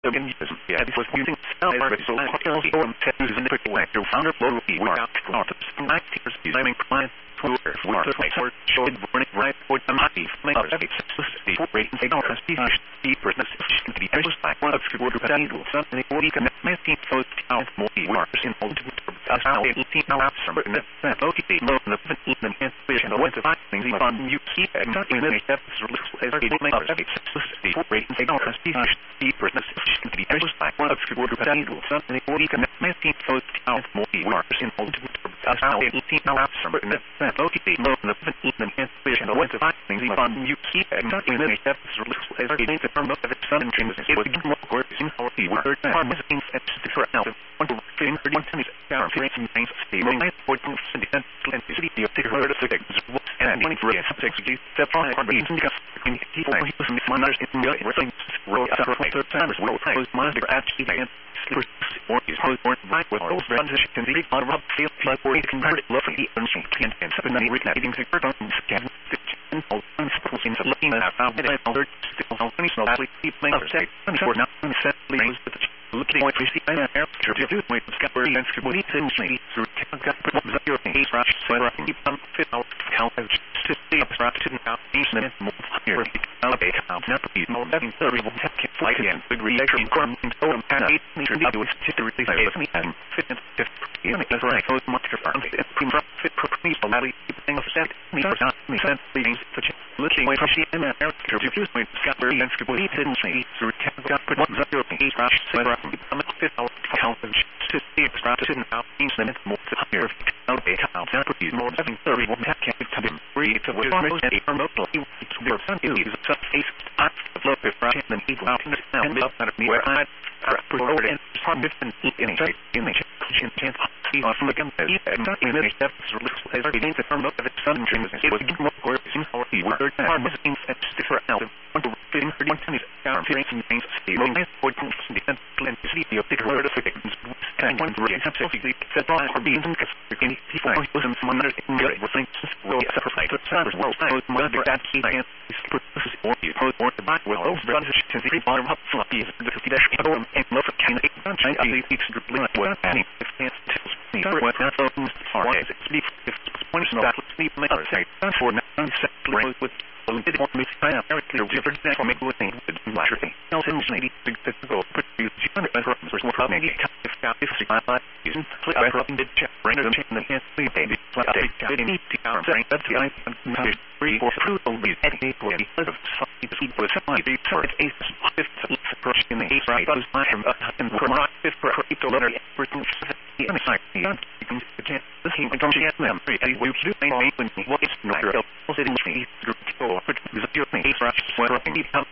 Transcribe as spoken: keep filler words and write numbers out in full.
Again, yeah, this was using spell so storm tattoos in the quick way to founder flow we were out to artists night teachers using clients who were for the place or showed burning right for the mighty make us a the rate and take our speech the business to be just like one of the word of that something we can make those out more we are in hold to us how eighteen hours from that okay no the the inspiration of what the things we found you keep and not in the steps as we make us the rate and take our speech the business to be just like one of the word of that something we can make those out more we are in hold to us how eighteen hours from that okay no the the inspiration of what the things we found you keep and not in the steps as we make the firm of the sun and dreams it was more work in our we were our missing steps for now one to getting thirty one times down creating things stable night fourteen and and city the heard of the and twenty three six step five being in people who some miners in the everything roll up for third times roll close monitor at the end sleepers or is or right with those transition can be on up feel like or you can hurt it love the ancient and and seven ninety reading the third on scan and all principles in looking at how it other still company so that we keep things safe and for now set leaves with the looking at the and air to do with discovery and security things through got put your face rush so I can keep them fit out count as to see abstracted out and more here elevate out never be more than thirty will have kept flight again big reaction corn so and eight meter to do it to release me and fit in if you know it's right so much for it from fit for me so that keep things set me for not me sense leading such looking away from the and air to do with discovery and security things through got put one zero eight rush so I can fit out count to see abstracted out and more here elevate out never be more than thirty will have kept them free to with most a remotely to be sun is a face at the flow of right and people out in the sound up at me where I forward and from different in a in a kitchen can see off from the gun and not in any steps as I begin to firm up of its sun dreams it was more work in our word are missing steps different out of one to fitting thirty one times down feeling some things stable and important defense and see the big word of things and one to really have safely set by or being in any people who listen to another in the will think will separate the sound world so mother that he can put this or you put or the back will over to the bottom up floppy the fifty dash and love of can it don't change I think it's like what any if it's me what that opens far as it's be if points that sleep make other say for now set with did want me to find out very clear different things for me with things with literally else in maybe to go put you on the better there's more problem if got if I like using click better up in the chat render them in the hand we baby like I didn't need to count saying that's the I three or fruit will be any quality of something to see with somebody be for it is fifth approach in the eighth right was my and for my fifth for to letter everything the other side the you can get this he don't get them we do thing when what is no real sitting me group or put the your face rush where I can become